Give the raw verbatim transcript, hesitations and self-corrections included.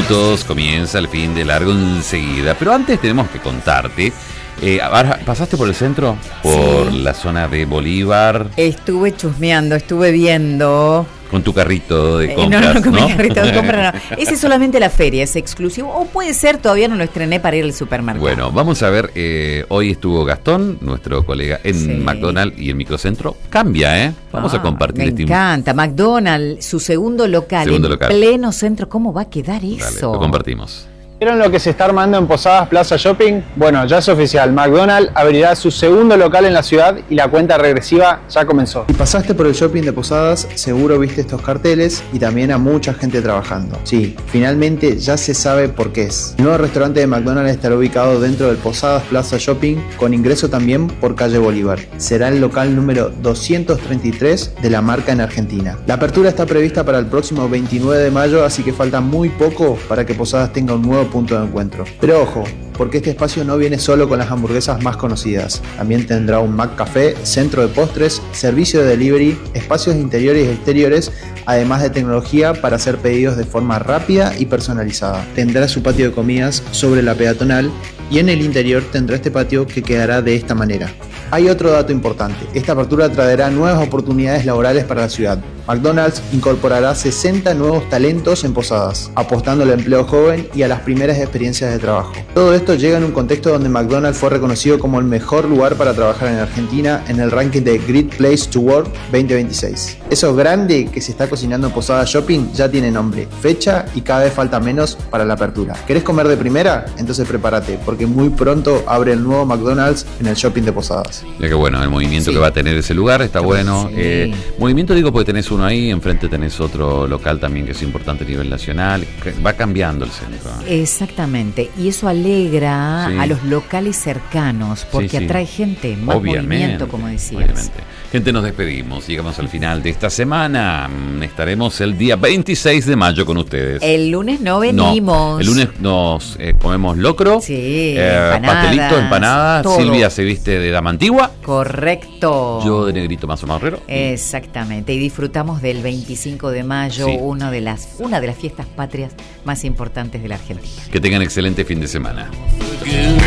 minutos comienza el fin de largo enseguida. Pero antes tenemos que contarte. Eh, ahora, ¿pasaste por el centro? Por sí. La zona de Bolívar. Estuve chusmeando, estuve viendo. Con tu carrito de compras, eh, no, no, con ¿no? mi carrito de compras no. Ese es solamente la feria, es exclusivo. O puede ser, todavía no lo estrené para ir al supermercado. Bueno, vamos a ver. Eh, hoy estuvo Gastón, nuestro colega, en sí. McDonald's y el microcentro. Cambia, ¿eh? Vamos ah, a compartir. Me este encanta. McDonald's, su segundo local, segundo en local. pleno centro. ¿Cómo va a quedar eso? Dale, lo compartimos. ¿Vieron lo que se está armando en Posadas Plaza Shopping? Bueno, ya es oficial, McDonald's abrirá su segundo local en la ciudad y la cuenta regresiva ya comenzó. Si pasaste por el shopping de Posadas, seguro viste estos carteles y también a mucha gente trabajando. Sí, finalmente ya se sabe por qué es. El nuevo restaurante de McDonald's estará ubicado dentro del Posadas Plaza Shopping, con ingreso también por calle Bolívar. Será el local número doscientos treinta y tres de la marca en Argentina. La apertura está prevista para el próximo veintinueve de mayo, así que falta muy poco para que Posadas tenga un nuevo punto de encuentro. Pero ojo, porque este espacio no viene solo con las hamburguesas más conocidas. También tendrá un McCafé, centro de postres, servicio de delivery, espacios interiores y exteriores, además de tecnología para hacer pedidos de forma rápida y personalizada. Tendrá su patio de comidas sobre la peatonal y en el interior tendrá este patio que quedará de esta manera. Hay otro dato importante. Esta apertura traerá nuevas oportunidades laborales para la ciudad. McDonald's incorporará sesenta nuevos talentos en Posadas, apostando al empleo joven y a las primeras experiencias de trabajo. Todo esto llega en un contexto donde McDonald's fue reconocido como el mejor lugar para trabajar en Argentina en el ranking de Great Place to Work veinte veintiséis. Eso grande que se está cocinando en Posadas Shopping ya tiene nombre, fecha y cada vez falta menos para la apertura. ¿Querés comer de primera? Entonces prepárate, porque muy pronto abre el nuevo McDonald's en el shopping de Posadas. Ya que bueno, el movimiento sí. que va a tener ese lugar está bueno. Sí. Eh, movimiento digo porque tenés uno ahí, enfrente tenés otro local también que es importante a nivel nacional. Va cambiando el centro. Exactamente, y eso alegra sí. a los locales cercanos, porque sí, sí. atrae gente, más obviamente, movimiento, como decías. Obviamente. Gente, nos despedimos, llegamos al final de esta semana. Estaremos el día veintiséis de mayo con ustedes. El lunes no venimos. No, el lunes nos eh, comemos locro, sí, eh, empanadas, pastelito, empanadas. todo. Silvia se viste de dama antigua. Correcto. Yo de negrito más o marrero. Exactamente, y disfrutamos del veinticinco de mayo, sí. uno de las, una de las fiestas patrias más importantes de la Argentina. Que tengan excelente fin de semana.